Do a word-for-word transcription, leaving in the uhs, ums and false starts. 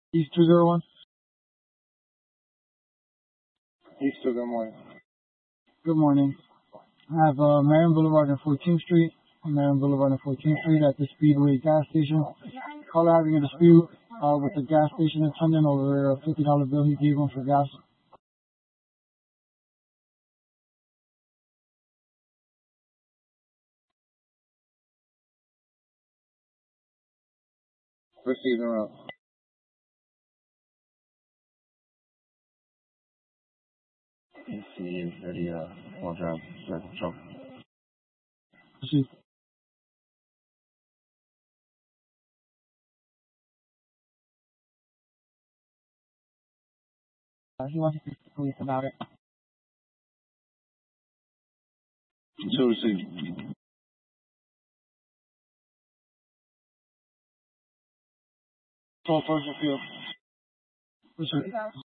East two zero one. East two, good morning. Good morning. I have uh, Marion Boulevard and fourteenth Street. Marion Boulevard and fourteenth Street at the Speedway gas station. Caller having a dispute uh, with the gas station attendant over a fifty dollar bill he gave him for gas. Receiving route. You see thirty, uh, one drive, circle, choke. Proceed. Uh, he wants to speak to the police about it. Two received. Control first and field. Proceed.